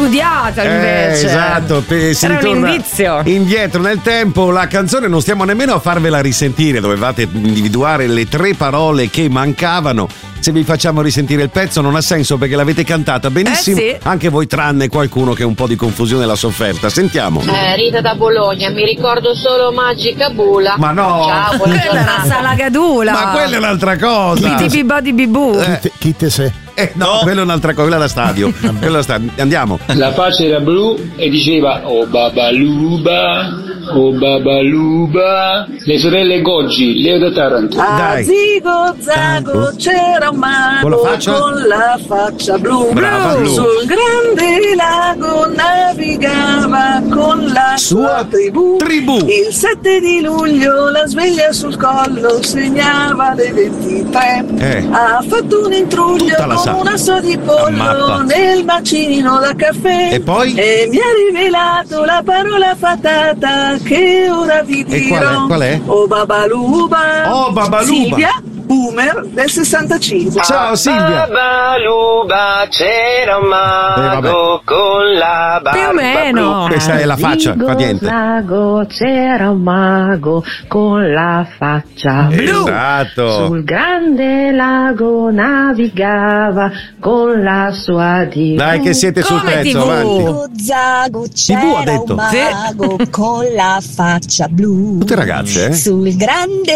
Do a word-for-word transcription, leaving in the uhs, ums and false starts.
studiata invece. Eh, esatto, pe- si era un ritorna indizio. indietro nel tempo. La canzone non stiamo nemmeno a farvela risentire, dovevate individuare le tre parole che mancavano. Se vi facciamo risentire il pezzo non ha senso perché l'avete cantata benissimo, Eh sì. anche voi tranne qualcuno che un po' di confusione l'ha sofferta. Sentiamo. Eh, Rita da Bologna, mi ricordo solo Magica Bula. Ma no. Ciao, buona Quella era giornata. Salagadula. Ma quella è un'altra cosa. Di Bibodi Bibù. Eh. Chi te sei? Eh, no, quella è un'altra cosa, quella da stadio. Quella da stadio. Andiamo. La faccia era blu e diceva oh babaluba, oh babaluba. Le sorelle Goggi, Leo da Taranto. Dai. A Zigo Zago c'era un mago Con la faccia? con la faccia blu. Brava, blu. Sul grande lago navigava con la Sua sua tribù. tribù. Il sette di luglio la sveglia sul collo segnava le ventitré. Eh. Ha fatto un intruglio Tutta la sa. con un asso di La mappa. pollo nel bacino da caffè. E poi? E mi ha rivelato la parola fatata che ora vi E dirò. qual è? Qual è? Oh Babaluba. Oh, Babaluba. Silvia, boomer del sessantacinque. Ciao Silvia. Babaluba c'era un mago Eh, con la barba Più o meno. blu. Questa è la faccia, fa niente. Lago c'era un mago con la faccia blu. Esatto. Sul grande lago navigava con la sua tivù. Dai che siete sul Come pezzo, tivù? avanti. Zago Tivù ha c'era detto. un mago con la faccia blu. Tutte ragazze, eh? Sul grande